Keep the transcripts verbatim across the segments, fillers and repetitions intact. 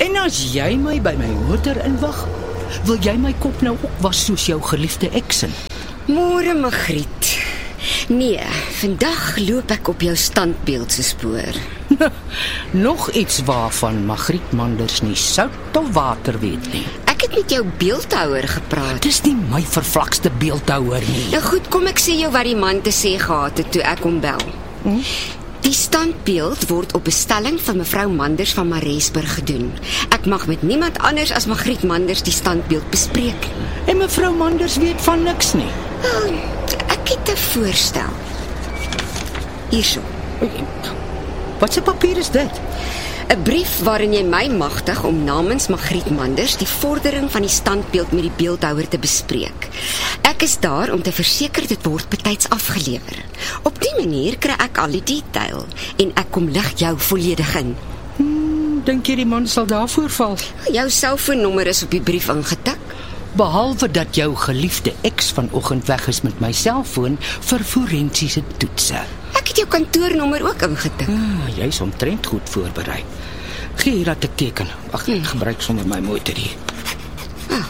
En as jy my by my motor inwag, wil jy my kop nou ook was soos jou geliefde eksin? Môre, Magriet. Nee, vandag loop ek op jou standbeeld se spoor. Nog iets waarvan Magriet Manders nie sout of water weet nie. Ek het met jou beeldhouer gepraat. Dis nie my vervlakste beeldhouer nie. Nou goed, kom ek sê jou wat die man te sê gehad het toe ek hom bel. Hm? Die standbeeld word op bestelling van mevrou Manders van Maresburg gedoen. Ek mag met niemand anders as Magriet Manders die standbeeld bespreek. En mevrou Manders weet van niks nie. Oh, ek het 'n voorstel. Hierso. Wat 'n papier is dit? 'n Brief waarin jy my magtig om namens Magriet Manders die vordering van die standbeeld met die beeldhouer te bespreek. Ek is daar om te verseker dit word betyds afgelewer. Op die manier kry ek al die detail en ek kom lig jou volledig in. Hmm, dink jy die man sal daarvoor val? Jou selfoonnommer is op die brief ingetik. Behalwe dat jou geliefde eks vanoggend weg is met my selfoon vir forensiese toetse. Ek het jou kantoornommer ook ingetik. Ah, jy is omtrent goed voorberei. Gee hier dat ek teken. Wag, ek gebruik sommer my motor hier. Ah.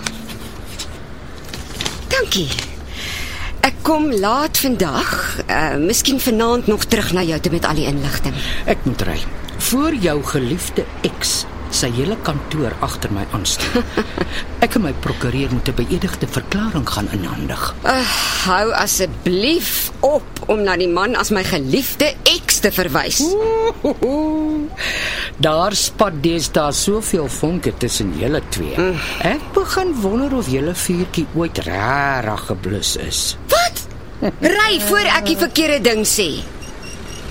Dankie. Ek kom laat vandag, uh, miskien vanaand nog terug na jou toe met al die inligting. Ek moet ry. Voor jou geliefde eks sy hele kantoor agter my aanstaan. Ek en my prokureur moet 'n beëdigde verklaring gaan inhandig. Uh, hou asseblief op om na die man as my geliefde eks te verwys. Oeh, daar spat deesdae soveel vonke tussen julle twee. Mm. Ek begin wonder of julle vuurtjie ooit regtig geblus is. Wat? Ry voor ek die verkeerde ding sê.